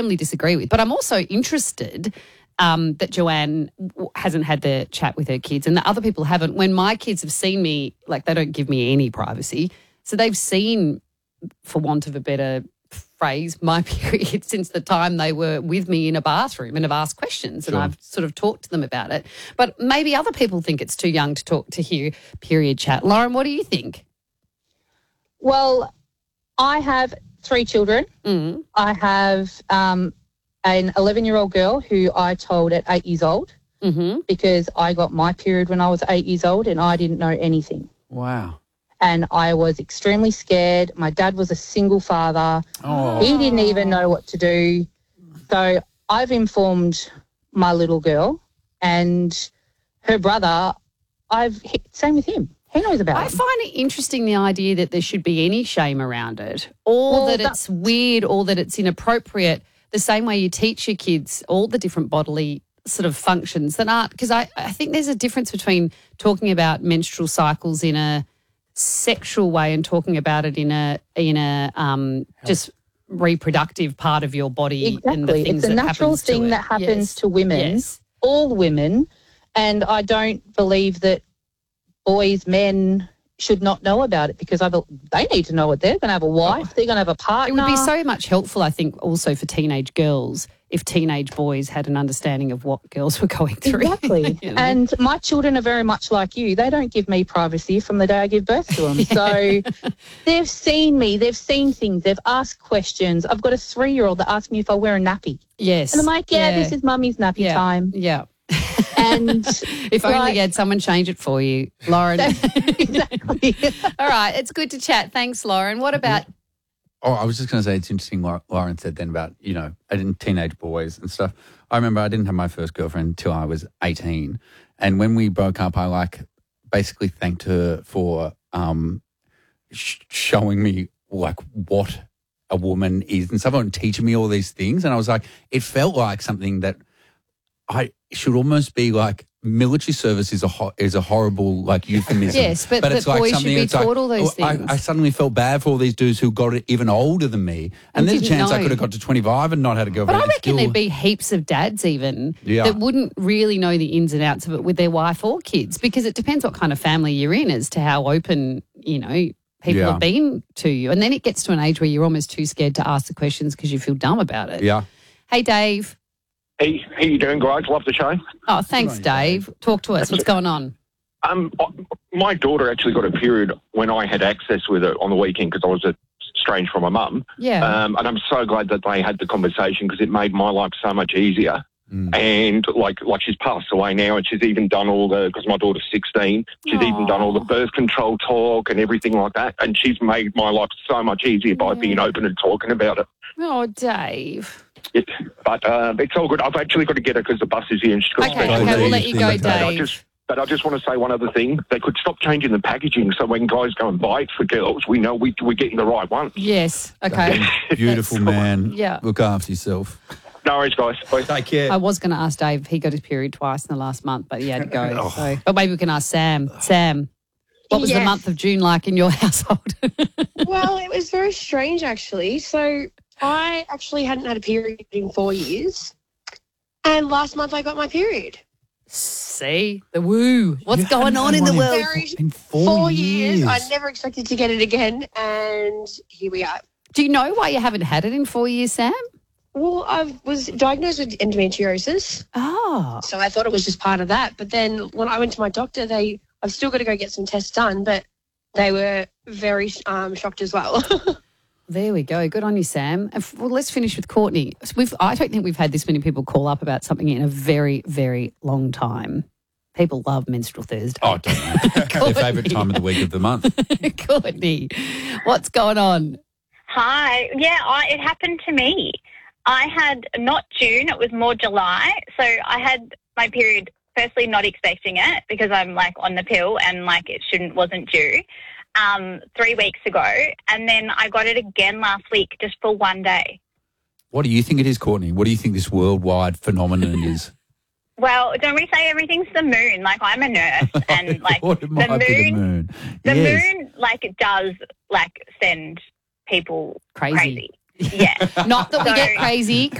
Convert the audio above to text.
firmly disagree with. But I'm also interested that Joanne hasn't had the chat with her kids and that other people haven't. When my kids have seen me, like they don't give me any privacy. So they've seen, for want of a better phrase, my period since the time they were with me in a bathroom and have asked questions and I've sort of talked to them about it. But maybe other people think it's too young to hear period chat. Lauren, what do you think? Well, I have 3 children. I have an 11-year-old girl who I told at 8 years old because I got my period when I was 8 years old and I didn't know anything. Wow. And I was extremely scared. My dad was a single father. Oh. He didn't even know what to do. So I've informed my little girl and her brother, same with him. He knows about it. I find it interesting, the idea that there should be any shame around it, or that it's weird, or that it's inappropriate, the same way you teach your kids all the different bodily sort of functions that aren't, because I think there's a difference between talking about menstrual cycles in a sexual way and talking about it in a just reproductive part of your body. Exactly. And the things it's a natural thing that happens to women, all women, and I don't believe that boys, men should not know about it because they need to know it. They're going to have a wife. They're going to have a partner. It would be so much helpful, I think, also for teenage girls if teenage boys had an understanding of what girls were going through. Exactly. You know? And my children are very much like you. They don't give me privacy from the day I give birth to them. So they've seen me. They've seen things. They've asked questions. I've got a 3-year-old that asked me if I wear a nappy. Yes. And I'm like, this is mummy's nappy time. Yeah. And if only you had someone change it for you, Lauren. Exactly. All right, it's good to chat. Thanks, Lauren. What about? Oh, I was just going to say it's interesting what Lauren said then about, I didn't teenage boys and stuff. I remember I didn't have my first girlfriend until I was 18. And when we broke up, I basically thanked her for showing me what a woman is and stuff and teaching me all these things. And I was like, it felt like something that I should almost be like military service is a horrible euphemism. Yes, but it's boys something should be taught all those things. I suddenly felt bad for all these dudes who got it even older than me. And there's a chance I could have got to 25 and not had a girlfriend. But I reckon there'd be heaps of dads even that wouldn't really know the ins and outs of it with their wife or kids, because it depends what kind of family you're in as to how open, people have been to you. And then it gets to an age where you're almost too scared to ask the questions because you feel dumb about it. Yeah. Hey, Dave. Hey, how you doing, guys? Love the show. Oh, thanks, Dave. Talk to us. What's going on? My daughter actually got a period when I had access with her on the weekend because I was estranged from my mum. Yeah. And I'm so glad that they had the conversation because it made my life so much easier. And like she's passed away now, and she's even done because my daughter's 16, she's even done all the birth control talk and everything like that. And she's made my life so much easier by being open and talking about it. Oh, Dave. But it's all good. I've actually got to get her because the bus is here and she's got Okay, we'll let you go, Dave. But I just want to say one other thing. They could stop changing the packaging so when guys go and buy it for girls, we know we're getting the right one. Yes, okay. Beautiful man. Yeah. Look after yourself. No worries, guys. Bye. Take care. I was going to ask Dave. He got his period twice in the last month, but he had to go. So. But maybe we can ask Sam. Sam, what was the month of June like in your household? Well, it was very strange, actually. So I actually hadn't had a period in 4 years. And last month I got my period. See? The woo. What's going on in the world? In 4 years. I never expected to get it again. And here we are. Do you know why you haven't had it in 4 years, Sam? Well, I was diagnosed with endometriosis. Oh. So I thought it was just part of that. But then when I went to my doctor, I've still got to go get some tests done, but they were very shocked as well. There we go. Good on you, Sam. Well, let's finish with Courtney. I don't think we've had this many people call up about something in a very, very long time. People love Menstrual Thursday. Oh, don't know. Their favourite time of the week of the month. Courtney, what's going on? Hi. Yeah, it happened to me. I had not June, it was more July. So I had my period, firstly not expecting it because I'm on the pill and it wasn't due 3 weeks ago. And then I got it again last week just for 1 day. What do you think it is, Courtney? What do you think this worldwide phenomenon is? Well, don't we say everything's the moon? I'm a nurse and the moon. The moon it does send people crazy. Yeah. Not that we get crazy.